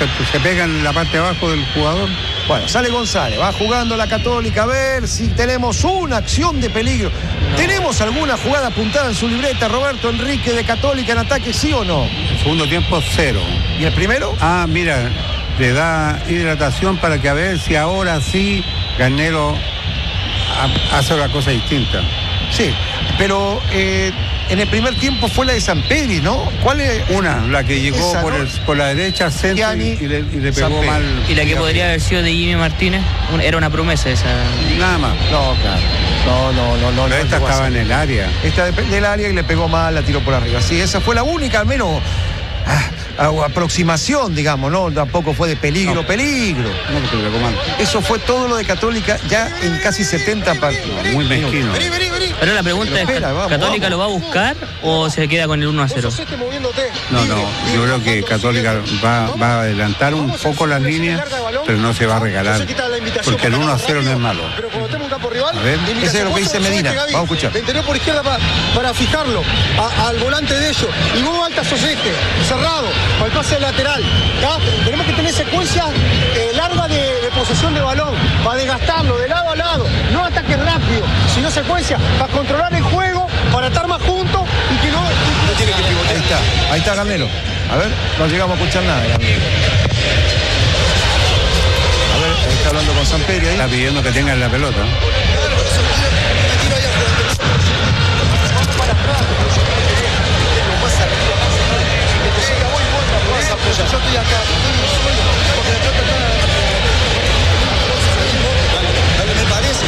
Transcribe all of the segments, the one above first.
se pega en la parte de abajo del jugador. Bueno, sale González, va jugando la Católica, a ver si tenemos una acción de peligro. No. ¿Tenemos alguna jugada apuntada en su libreta, Roberto Enrique, de Católica en ataque, sí o no? El segundo tiempo, 0. ¿Y el primero? Mira, le da hidratación para que a ver si ahora sí Garnero hace una cosa distinta. Sí, pero en el primer tiempo fue la de Sampedri, ¿no? ¿Cuál es? La que llegó esa, por la derecha, centro, y le pegó mal. ¿Y la que podría haber sido de Jimmy Martínez? Era una promesa esa. Nada más. No, claro. No. Pero esta estaba en el área. Esta del área y le pegó mal, la tiró por arriba. Sí, esa fue la única, al menos aproximación, digamos, ¿no? Tampoco fue de peligro. No, porque le pegó mal. Eso fue todo lo de Católica ya en casi 70 partidos. Muy mezquino. Pero la pregunta es, ¿Católica lo va a buscar o se queda con el 1-0? No, yo creo que Católica va a adelantar un poco las líneas, pero no se va a regalar, porque el 1-0 no es malo. A ver, ese es lo que dice Medina, vamos a escuchar. De interior por izquierda para fijarlo al volante de ellos, y luego alta Sosete, cerrado, para el pase lateral. ¿Ya? Tenemos que tener secuencias largas de posesión de balón, para desgastarlo de lado a lado, no ataque rápido, sino secuencia, para controlar el juego, para estar más juntos y que no tiene que pivotear. Ahí está Garnero. A ver, no llegamos a escuchar nada de Garnero. A ver, está hablando con Sampedri ahí. Está pidiendo que tengan la pelota. Yo estoy acá, porque la pelota está... Me parece.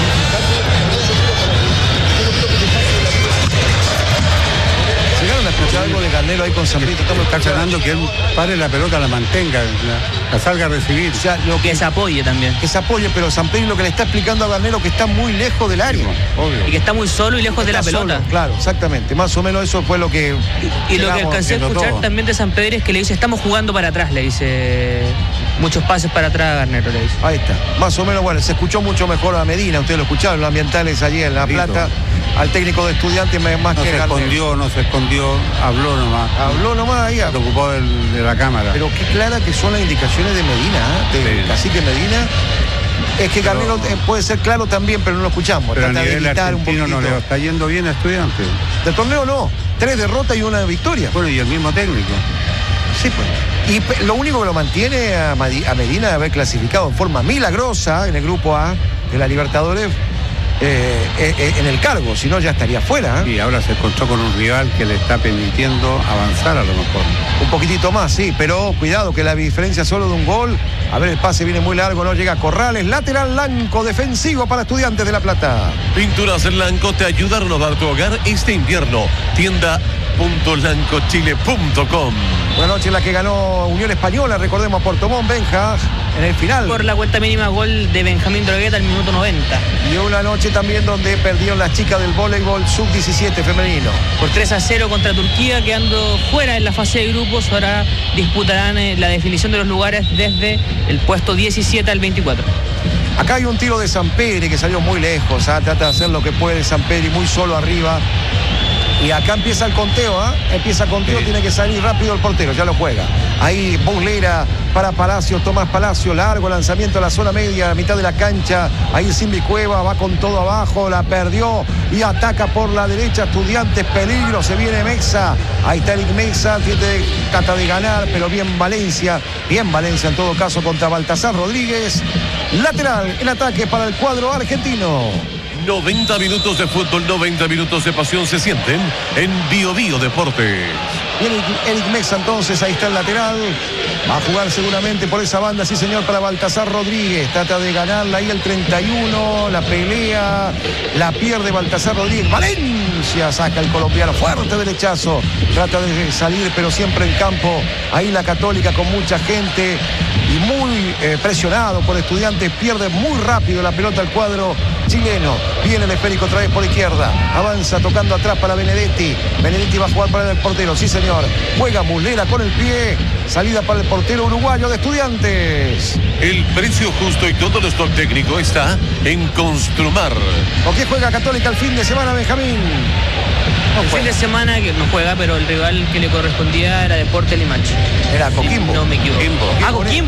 ¿Llegaron a escuchar algo de Garnero ahí con Sampedri? Está tratando que él pare la pelota, la mantenga, la salga a recibir. O sea, que se apoye también. Que se apoye, pero Sampedri lo que le está explicando a Garnero que está muy lejos del área. Obvio. Y que está muy solo y lejos de la pelota. Solo, claro, exactamente. Más o menos eso fue lo que... Y lo que alcancé a escuchar también de Sampedri es que le dice, estamos jugando para atrás, le dice... Muchos pases para atrás a Garnero, le dice. Ahí está. Más o menos, bueno, se escuchó mucho mejor a Medina. Ustedes lo escucharon, los ambientales allí en La Plata. Al técnico de Estudiantes más no que Garnero. No se escondió, habló nomás. Habló nomás ahí. Se ocupó de la cámara. Pero qué clara que son las indicaciones de Medina, de Cacique Medina. Es que Garnero puede ser claro también, pero no lo escuchamos. Pero a nivel argentino no le está yendo bien a Estudiantes. Del torneo no. 3 derrotas y 1 victoria. Bueno, y el mismo técnico. Sí, pues. Y lo único que lo mantiene a Medina de haber clasificado en forma milagrosa en el grupo A de la Libertadores en el cargo, si no ya estaría fuera. Y ahora se encontró con un rival que le está permitiendo avanzar a lo mejor. Un poquitito más, sí, pero cuidado que la diferencia solo de un gol. A ver, el pase viene muy largo, no llega a Corrales, lateral blanco defensivo para Estudiantes de La Plata. Pinturas Blanco te ayuda a renovar tu hogar este invierno. Tienda.blancochile.com. Una noche en la que ganó Unión Española, recordemos, por Tomón Benja en el final. Por la cuenta mínima, gol de Benjamín Drogueta al minuto 90. Y una noche también donde perdieron las chicas del voleibol sub-17 femenino. Por 3-0 contra Turquía, quedando fuera en la fase de grupos. Ahora disputarán la definición de los lugares desde el puesto 17 al 24. Acá hay un tiro de Sampedri que salió muy lejos, trata de hacer lo que puede Sampedri, muy solo arriba. Y acá empieza el conteo, empieza el conteo, tiene que salir rápido el portero, ya lo juega. Ahí Buslera para Palacio, Tomás Palacio, largo lanzamiento a la zona media, a mitad de la cancha. Ahí Simbi Cueva va con todo abajo, la perdió y ataca por la derecha. Estudiantes, peligro, se viene Mexa. Ahí está Eric Mexa, trata de ganar, pero bien Valencia en todo caso contra Baltasar Rodríguez. Lateral, el ataque para el cuadro argentino. 90 minutos de fútbol, 90 minutos de pasión se sienten en Bio Bio Deportes. Y Eric Mexa entonces, ahí está el lateral. Va a jugar seguramente por esa banda, sí señor, para Baltasar Rodríguez. Trata de ganarla ahí el 31, la pelea, la pierde Baltasar Rodríguez. Valencia saca el colombiano, fuerte derechazo. Trata de salir, pero siempre en campo. Ahí la Católica con mucha gente y muy presionado por Estudiantes. Pierde muy rápido la pelota al cuadro chileno. Viene el esférico otra vez por izquierda. Avanza tocando atrás para Benedetti. Benedetti va a jugar para el portero, sí señor. Juega Muslera con el pie. Salida para el portero uruguayo de Estudiantes. El precio justo y todo el stock técnico está en Construmar. ¿Con quién juega Católica el fin de semana, Benjamín? El fin de semana que no juega, pero el rival que le correspondía era Deportes Limache. Era Coquimbo. No me equivoco. Coquimbo. Coquimbo.